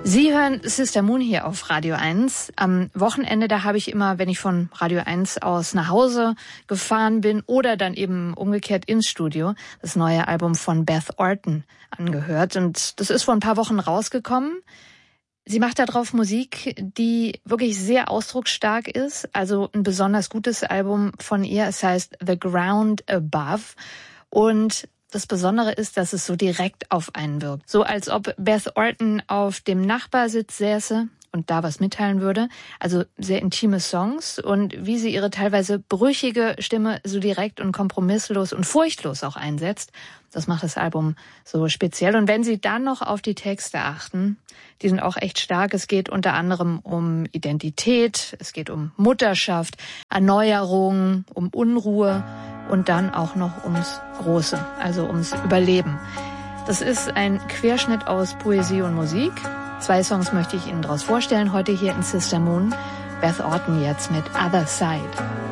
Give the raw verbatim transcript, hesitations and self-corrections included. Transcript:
Sie hören Sister Moon hier auf Radio eins. Am Wochenende, da habe ich immer, wenn ich von Radio eins aus nach Hause gefahren bin oder dann eben umgekehrt ins Studio, das neue Album von Beth Orton angehört. Und das ist vor ein paar Wochen rausgekommen. Sie macht da drauf Musik, die wirklich sehr ausdrucksstark ist. Also ein besonders gutes Album von ihr. Es heißt The Ground Above. Und das Besondere ist, dass es so direkt auf einen wirkt. So als ob Beth Orton auf dem Nachbarsitz säße und da was mitteilen würde. Also sehr intime Songs und wie sie ihre teilweise brüchige Stimme so direkt und kompromisslos und furchtlos auch einsetzt, das macht das Album so speziell. Und wenn Sie dann noch auf die Texte achten, die sind auch echt stark. Es geht unter anderem um Identität, es geht um Mutterschaft, Erneuerung, um Unruhe und dann auch noch ums Große, also ums Überleben. Das ist ein Querschnitt aus Poesie und Musik. Zwei Songs möchte ich Ihnen daraus vorstellen, heute hier in Sister Moon. Beth Orton jetzt mit Other Side.